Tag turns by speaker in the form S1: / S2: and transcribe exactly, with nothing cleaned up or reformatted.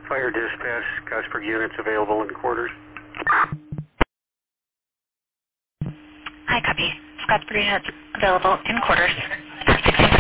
S1: Fire dispatch, Scottsburg units available in quarters.
S2: Hi, copy. Scottsburg units available in quarters.